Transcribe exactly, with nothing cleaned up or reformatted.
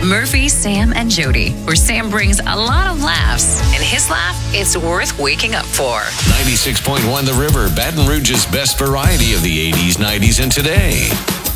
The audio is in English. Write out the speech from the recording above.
Murphy, Sam, and Jody, where Sam brings a lot of laughs, and his laugh, it's worth waking up for. ninety-six point one The River, Baton Rouge's best variety of the eighties, nineties, and today.